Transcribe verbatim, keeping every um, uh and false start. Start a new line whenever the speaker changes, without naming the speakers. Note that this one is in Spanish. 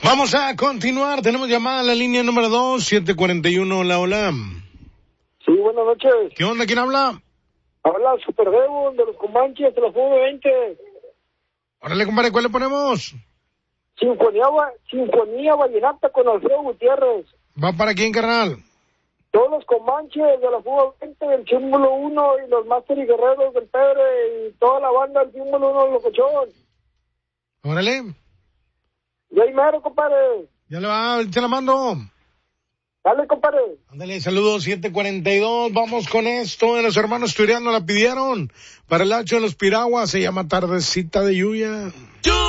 Vamos a continuar. Tenemos llamada a la línea número dos, siete cuarenta y uno, la hola.
Sí, buenas noches.
¿Qué onda? ¿Quién habla?
Habla Super Devon de los Comanches de la F U B veinte.
Órale, compadre, ¿cuál le ponemos?
Sinfonía, Sinfonía Vallenata con Alfredo Gutiérrez.
¿Va para quién, carnal?
Todos los Comanches de la F U B veinte, del símbolo uno y los Máster y Guerreros del Pedre y toda la banda del símbolo uno de Locochón.
Órale.
Y ahí mero, compadre.
Ya le va, te la mando.
Dale, compadre.
Ándale, saludos, siete cuarenta y dos. Vamos con esto. Los hermanos Turiano la pidieron. Para el hacho de los Piraguas se llama Tardecita de Lluvia.